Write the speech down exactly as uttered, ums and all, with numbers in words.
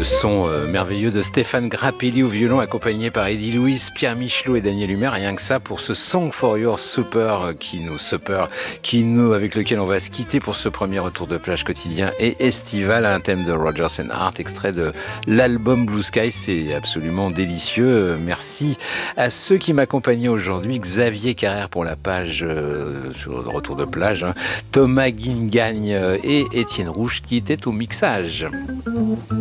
le son euh, merveilleux de Stéphane Grappelli au violon, accompagné par Eddie Louis, Pierre Michelot et Daniel Humer. Rien que ça pour ce Song for Your Super qui nous, super, qui nous, avec lequel on va se quitter pour ce premier retour de plage quotidien et estival, un thème de Rodgers and Hart, extrait de l'album Blue Sky. C'est absolument délicieux. Merci à ceux qui m'accompagnaient aujourd'hui. Xavier Carrère pour la page euh, sur le retour de plage, hein. Thomas Guingagne et Étienne Rouge qui étaient au mixage.